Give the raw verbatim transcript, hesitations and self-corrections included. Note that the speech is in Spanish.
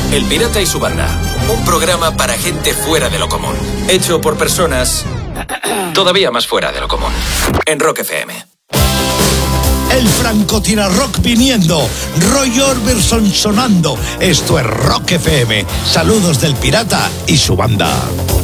El Pirata y su banda. Un programa para gente fuera de lo común. Hecho por personas todavía más fuera de lo común. En Rock F M. El francotirarrock viniendo, Roy Orbison sonando. Esto es Rock F M. Saludos del Pirata y su banda.